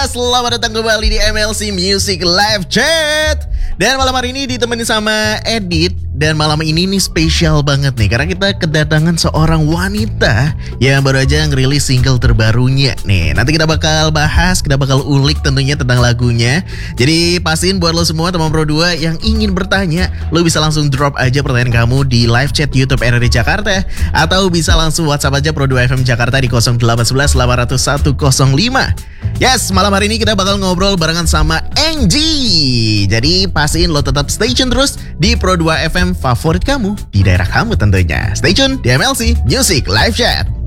Selamat datang kembali di MLC Music Live Chat. Dan malam hari ini ditemani sama Edit. Dan malam ini nih spesial banget nih, karena kita kedatangan seorang wanita yang baru aja ngerilis single terbarunya nih. Nanti kita bakal bahas, kita bakal ulik tentunya tentang lagunya. Jadi pastiin buat lo semua teman Pro 2 yang ingin bertanya, lo bisa langsung drop aja pertanyaan kamu di live chat YouTube RRI Jakarta. Atau bisa langsung WhatsApp aja Pro 2 FM Jakarta di 0811 801 105. Yes, malam hari ini kita bakal ngobrol barengan sama Angie. Jadi pastiin lo tetap stay tune terus di Pro 2 FM favorit kamu di daerah kamu tentunya. Stay tune di MLC Music Live Chat.